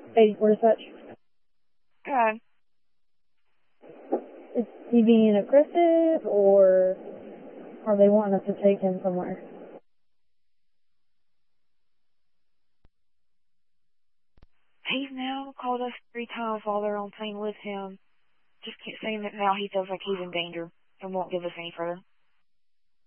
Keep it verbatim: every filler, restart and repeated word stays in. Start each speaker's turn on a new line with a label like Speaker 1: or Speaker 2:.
Speaker 1: eighty-four dispatch.
Speaker 2: Good.
Speaker 1: Is he being aggressive, or are they wanting us to take him somewhere?
Speaker 2: He's now called us three times while they're on scene with him. Just keep saying that now he feels like he's in danger and won't give us any further.